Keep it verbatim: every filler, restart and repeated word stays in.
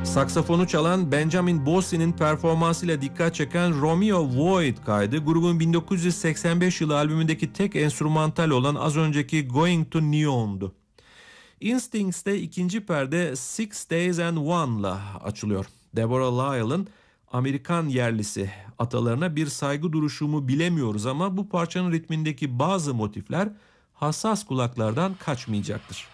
Saksafonu çalan Benjamin Bossi'nin performansıyla dikkat çeken Romeo Void kaydı, grubun bin dokuz yüz seksen beş yılı albümündeki tek enstrümantal olan az önceki Going to Neon'du. Instincts'te ikinci perde Six Days and One'la açılıyor. Deborah Lyle'ın Amerikan yerlisi atalarına bir saygı duruşu mu bilemiyoruz ama bu parçanın ritmindeki bazı motifler hassas kulaklardan kaçmayacaktır.